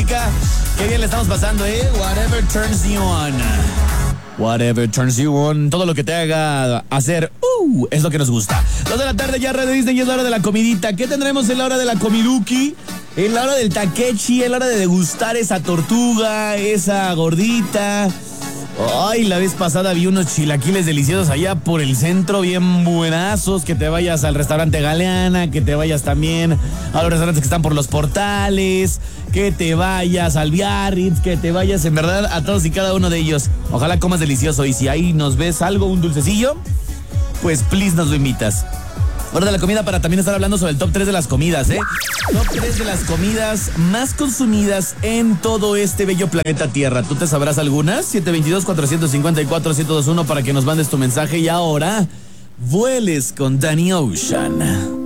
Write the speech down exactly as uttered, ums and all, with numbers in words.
música. Qué bien le estamos pasando, ¿eh? Whatever turns you on. Whatever turns you on. Todo lo que te haga hacer, uh, es lo que nos gusta. Dos de la tarde ya, Radio Disney, y es la hora de la comidita. ¿Qué tendremos en la hora de la comiduki? En la hora del takechi, en la hora de degustar esa tortuga, esa gordita. Ay, la vez pasada vi unos chilaquiles deliciosos allá por el centro, bien buenazos. Que te vayas al restaurante Galeana, que te vayas también a los restaurantes que están por los portales, que te vayas al Biarritz, que te vayas en verdad a todos y cada uno de ellos. Ojalá comas delicioso, y si ahí nos ves algo, un dulcecillo, pues please nos lo invitas. Hora de la comida para también estar hablando sobre el top tres de las comidas, ¿eh? Top tres de las comidas más consumidas en todo este bello planeta Tierra. ¿Tú te sabrás algunas? siete dos dos, cuatro cinco cuatro, siete dos uno para que nos mandes tu mensaje. Y ahora, vueles con Danny Ocean.